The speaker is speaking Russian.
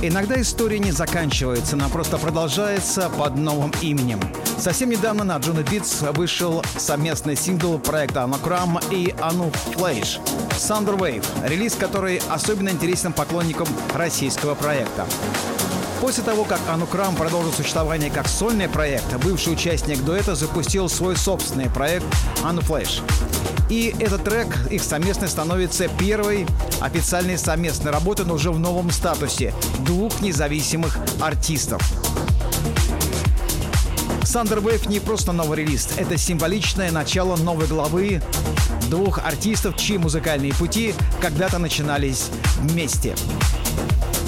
Иногда история не заканчивается, она просто продолжается под новым именем. Совсем недавно на Juno Beats вышел совместный сингл проекта Anukram и Anu Flash «Thunderwave», релиз, который особенно интересен поклонникам российского проекта. После того, как Anukram продолжил существование как сольный проект, бывший участник дуэта запустил свой собственный проект Anu Flash. И этот трек, их совместный, становится первой официальной совместной работой, но уже в новом статусе двух независимых артистов. Thunderwave не просто новый релиз, это символичное начало новой главы двух артистов, чьи музыкальные пути когда-то начинались вместе.